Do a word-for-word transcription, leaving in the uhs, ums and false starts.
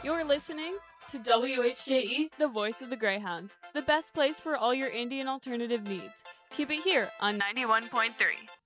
You're listening to W H J E, the voice of the Greyhounds, the best place for all your Indian alternative needs. Keep it here on ninety-one point three.